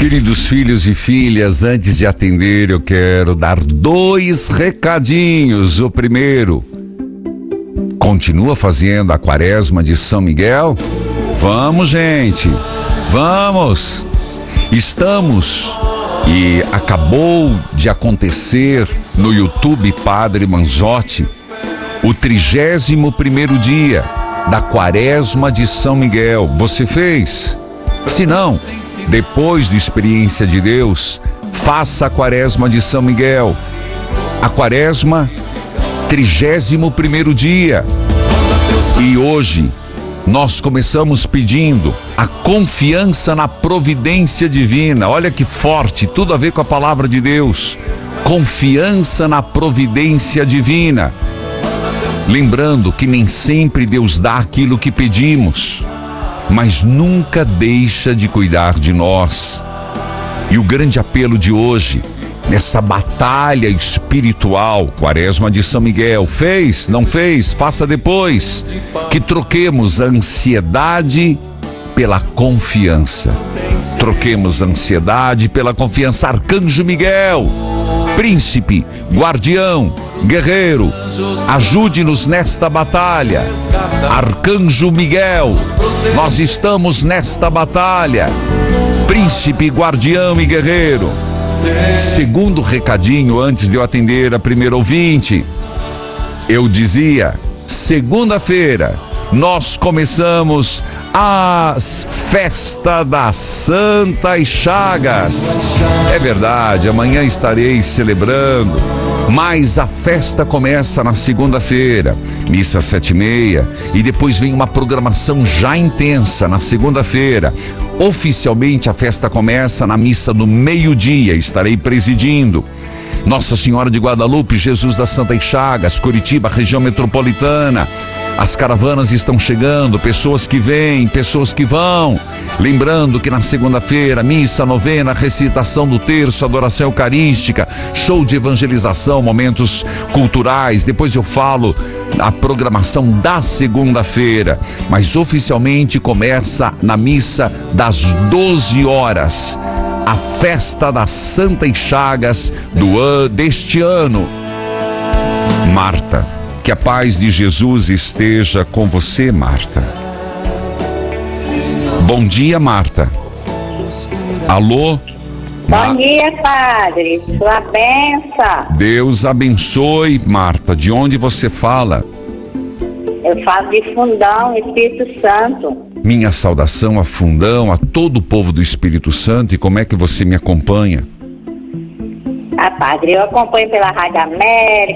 Queridos filhos e filhas, antes de atender, eu quero dar 2 recadinhos. O primeiro, continua fazendo a quaresma de São Miguel? Vamos, gente, vamos! Estamos, e acabou de acontecer no YouTube Padre Manzotti, o 31º dia da quaresma de São Miguel. Você fez? Se não, depois do Experiência de Deus, faça a quaresma de São Miguel. A quaresma, 31º dia. E hoje nós começamos pedindo a confiança na providência divina. Olha que forte, tudo a ver com a palavra de Deus. Confiança na providência divina. Lembrando que nem sempre Deus dá aquilo que pedimos, mas nunca deixa de cuidar de nós. E o grande apelo de hoje, nessa batalha espiritual, quaresma de São Miguel, fez? Não fez? Faça depois. Que troquemos a ansiedade pela confiança. Troquemos a ansiedade pela confiança. Arcanjo Miguel, príncipe, guardião, guerreiro, ajude-nos nesta batalha. Arcanjo Miguel, nós estamos nesta batalha. Príncipe, guardião e guerreiro. Segundo recadinho, antes de eu atender a primeira ouvinte, eu dizia, segunda-feira nós começamos a festa das Santas Chagas. É verdade, amanhã estarei celebrando, mas a festa começa na segunda-feira, missa 7h30, e depois vem uma programação já intensa na segunda-feira. Oficialmente a festa começa na missa do meio-dia, estarei presidindo. Nossa Senhora de Guadalupe, Jesus das Santas Chagas, Curitiba, região metropolitana. As caravanas estão chegando, pessoas que vêm, pessoas que vão. Lembrando que na segunda-feira, missa, novena, recitação do terço, adoração eucarística, show de evangelização, momentos culturais. Depois eu falo a programação da segunda-feira, mas oficialmente começa na missa das 12 horas. A festa das Santas Chagas deste ano. Marta, que a paz de Jesus esteja com você, Marta. Bom dia, Marta. Alô? Bom dia, Padre. Sua bênção. Deus abençoe, Marta. De onde você fala? Eu falo de Fundão, Espírito Santo. Minha saudação a Fundão, a todo o povo do Espírito Santo. E como é que você me acompanha? Padre, eu acompanho pela Rádio América.